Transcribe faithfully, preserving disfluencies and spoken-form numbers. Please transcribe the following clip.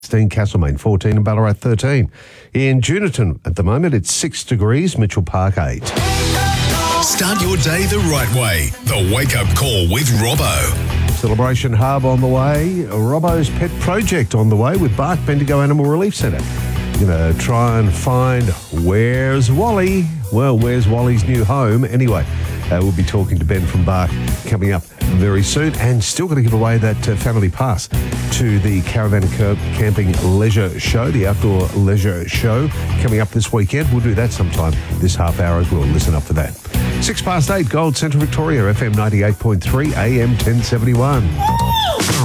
sixteen, Castlemaine fourteen and Ballarat thirteen. In Juniton at the moment it's six degrees, Mitchell Park eight. Start your day the right way. The Wake Up Call with Robbo. Celebration Hub on the way. Robbo's Pet Project on the way with Bark Bendigo Animal Relief Centre. Going to try and find where's Wally. Well, where's Wally's new home? Anyway, uh, we'll be talking to Ben from Bark coming up very soon, and still going to give away that uh, family pass to the Caravan and Camp- Camping Leisure Show, the outdoor leisure show coming up this weekend. We'll do that sometime this half hour as well. Listen up for that. Six past eight, Gold Central Victoria, F M ninety-eight point three, A M ten seventy-one.